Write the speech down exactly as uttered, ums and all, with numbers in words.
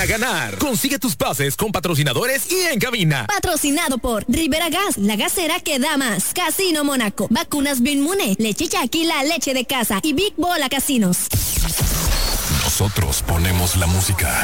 para ganar. Consigue tus pases con patrocinadores y en cabina. Patrocinado por Rivera Gas, la gasera que da más. Casino Mónaco, Vacunas Binmune, Leche Chaki, la leche de casa y Big Bola Casinos. Nosotros ponemos la música.